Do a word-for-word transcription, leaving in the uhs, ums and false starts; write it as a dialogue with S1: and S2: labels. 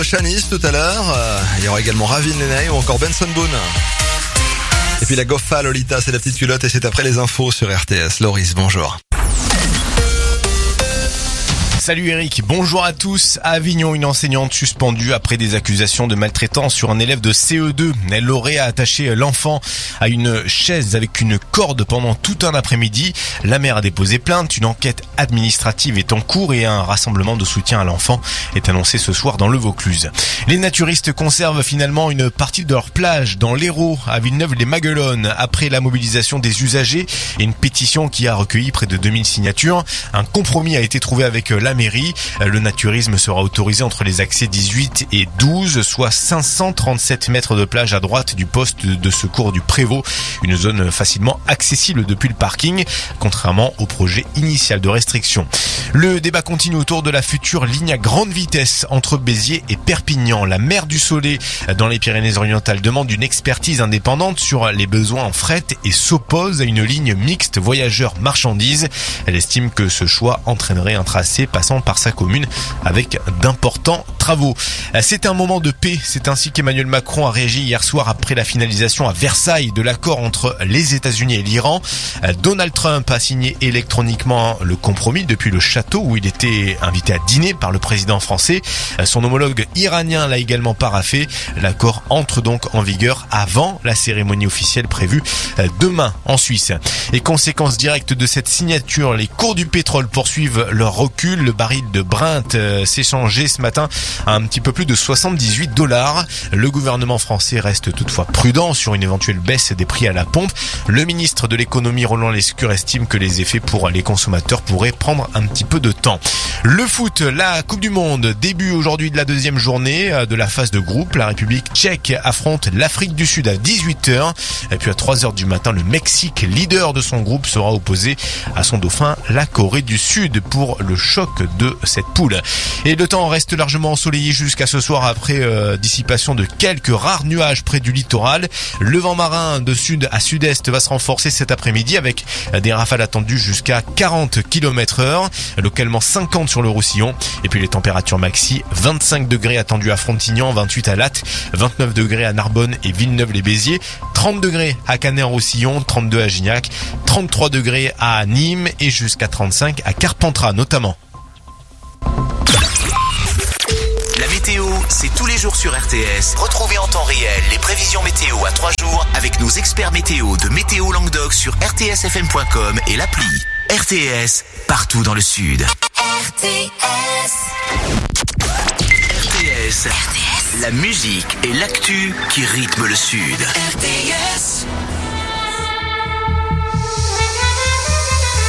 S1: Shanice tout à l'heure, euh, il y aura également Ravin Lenay ou encore Benson Boone. Et puis la Goffa Lolita, c'est la petite culotte et c'est après les infos sur R T S. Loris, bonjour.
S2: Salut Eric, bonjour à tous. À Avignon, une enseignante suspendue après des accusations de maltraitance sur un élève de C E deux. Elle aurait attaché l'enfant à une chaise avec une corde pendant tout un après-midi. La mère a déposé plainte, une enquête administrative est en cours et un rassemblement de soutien à l'enfant est annoncé ce soir dans le Vaucluse. Les naturistes conservent finalement une partie de leur plage dans l'Hérault, à Villeneuve-les-Maguelones, après la mobilisation des usagers et une pétition qui a recueilli près de deux mille signatures. Un compromis a été trouvé avec la mairie. Le naturisme sera autorisé entre les accès dix-huit et douze, soit cinq cent trente-sept mètres de plage à droite du poste de secours du Prévost. Une zone facilement accessible depuis le parking, contrairement au projet initial de restriction. Le débat continue autour de la future ligne à grande vitesse entre Béziers et Perpignan. La maire du Soleil, dans les Pyrénées-Orientales, demande une expertise indépendante sur les besoins en fret et s'oppose à une ligne mixte voyageurs-marchandises. Elle estime que ce choix entraînerait un tracé passant par sa commune avec d'importants travaux. C'est un moment de paix, c'est ainsi qu'Emmanuel Macron a réagi hier soir après la finalisation à Versailles de l'accord entre les États-Unis et l'Iran. Donald Trump a signé électroniquement le compromis depuis le château où il était invité à dîner par le président français. Son homologue iranien l'a également paraphé. L'accord entre donc en vigueur avant la cérémonie officielle prévue demain en Suisse. Et conséquence directe de cette signature, les cours du pétrole poursuivent leur recul. Le baril de Brent euh, s'est changé ce matin à un petit peu plus de soixante-dix-huit dollars. Le gouvernement français reste toutefois prudent sur une éventuelle baisse des prix à la pompe. Le ministre de l'économie Roland Lescure estime que les effets pour les consommateurs pourraient prendre un petit peu de temps. Le foot, la Coupe du Monde, début aujourd'hui de la deuxième journée de la phase de groupe. La République tchèque affronte l'Afrique du Sud à dix-huit heures. Et puis à trois heures du matin, le Mexique, leader de son groupe, sera opposé à son dauphin, la Corée du Sud, pour le choc de cette poule. Et le temps reste largement ensoleillé jusqu'à ce soir après euh, dissipation de quelques rares nuages près du littoral. Le vent marin de sud à sud-est va se renforcer cet après-midi avec des rafales attendues jusqu'à quarante kilomètres heure, localement cinquante sur le Roussillon. Et puis les températures maxi, vingt-cinq degrés attendus à Frontignan, vingt-huit à Latte, vingt-neuf degrés à Narbonne et Villeneuve-les-Béziers, trente degrés à Canet-en-Roussillon, trente-deux à Gignac, trente-trois degrés à Nîmes et jusqu'à trente-cinq à Carpentras notamment.
S3: La météo, c'est tous les jours sur R T S. Retrouvez en temps réel les prévisions météo à trois jours avec nos experts météo de Météo Languedoc sur r t s f m point com et l'appli. R T S, partout dans le sud.
S4: R T S.
S3: R T S.
S4: R T S.
S3: La musique et l'actu qui rythment le sud.
S4: R T S.